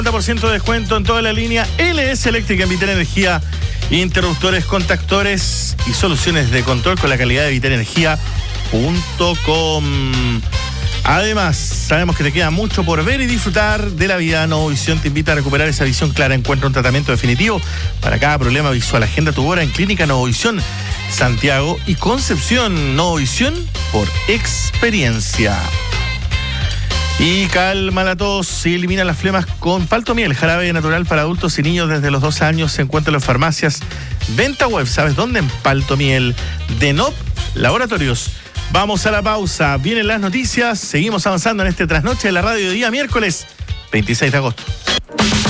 50% de descuento en toda la línea LS Eléctrica en Vital Energía, interruptores, contactores y soluciones de control con la calidad de vitalenergia.com. Además, sabemos que te queda mucho por ver y disfrutar de la vida. Novovisión te invita a recuperar esa visión clara. Encuentra un tratamiento definitivo para cada problema visual. Agenda tu hora en Clínica Novovisión Santiago y Concepción. Novovisión por experiencia. Y calma la tos y elimina las flemas con Paltomiel, jarabe natural para adultos y niños desde los 2 años. Se encuentra en las farmacias. Venta web, ¿sabes dónde? En Paltomiel. De NOP Laboratorios. Vamos a la pausa. Vienen las noticias. Seguimos avanzando en este trasnoche de la radio de día miércoles 26 de agosto.